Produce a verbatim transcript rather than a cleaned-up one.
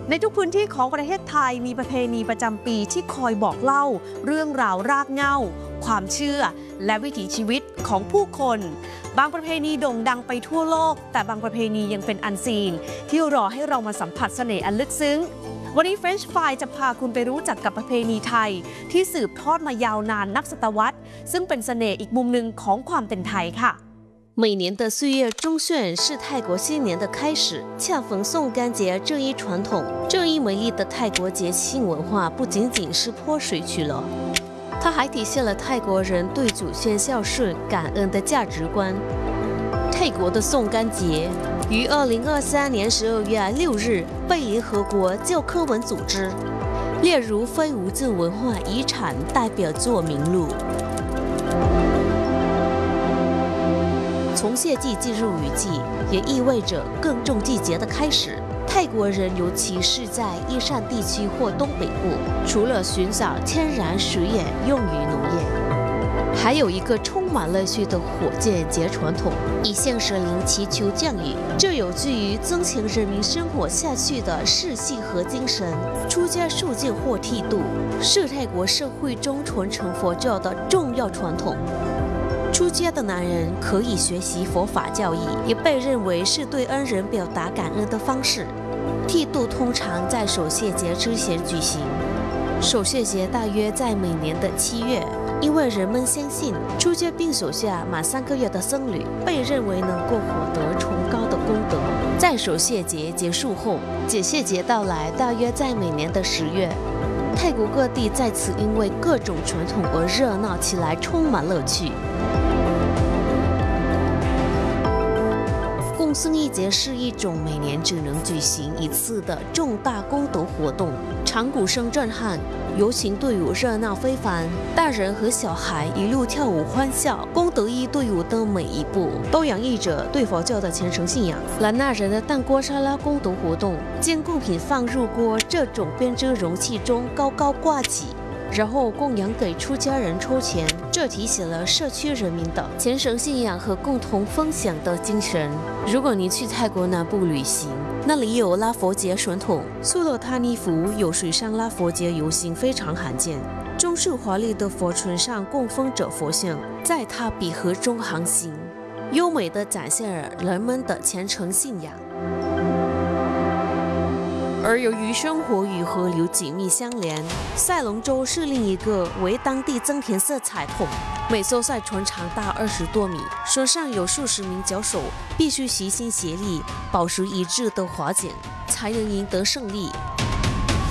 ในทุกพื้นที่ของประเทศไทยมีประเพณีประจำปีที่คอยบอกเล่าเรื่องราวรากเหง้าความเชื่อและวิถีชีวิตของผู้คนบางประเพณีโด่งดังไปทั่วโลกแต่บางประเพณียังเป็นอันซีนที่รอให้เรามาสัมผัสเสน่ห์อันลึกซึ้งวันนี้ French Fry จะพาคุณไปรู้จักกับประเพณีไทยที่สืบทอดมายาวนานนับศตวรรษซึ่งเป็นเสน่ห์อีกมุมหนึ่งของความเป็นไทยค่ะ每年的四月中旬是泰国新年的开始，恰逢宋干节这一传统。这一美丽的泰国节庆文化不仅仅是泼水曲了，它还体现了泰国人对祖先孝顺、感恩的价值观。泰国的宋干节于二零二三年十二月六日被联合国教科文组织列入非物质文化遗产代表作名录。从谢季进入雨季，也意味着耕种季节的开始。泰国人，尤其是在伊善地区或东北部，除了寻找天然水源用于农业，还有一个充满乐趣的火箭节传统，以向神灵祈求降雨。这有助于增强人民生活下去的士气和精神。出家受戒或剃度是泰国社会中传承佛教的重要传统。出家的男人可以学习佛法教义，也被认为是对恩人表达感恩的方式。剃度通常在守谢节之前举行，守谢节大约在每年的七月，因为人们相信出家并守下满三个月的僧侣被认为能够获得崇高的功德。在守谢节结束后，解谢节到来，大约在每年的十月。泰国各地在此因为各种传统而热闹起来，充满乐趣。供僧一节是一种每年只能举行一次的重大功德活动，长鼓声震撼，游行队伍热闹非凡，大人和小孩一路跳舞欢笑。功德一队伍的每一步都洋溢着对佛教的虔诚信仰。兰纳人的蛋锅沙拉功德活动，将贡品放入锅这种编织容器中高高挂起，然后供养给出家人抽钱，这体现了社区人民的虔诚信仰和共同分享的精神。如果你去泰国南部旅行，那里有拉佛节传统，苏洛塔尼府有水上拉佛节游行，非常罕见。中式华丽的佛船上供奉着佛像，在它比河中航行，优美地展现了人们的虔诚信仰。而由于生活与河流紧密相连，赛龙舟是另一个为当地增添色彩的。每艘赛船长达二十多米，船上有数十名脚手，必须齐心协力，保持一致的划桨，才能赢得胜利。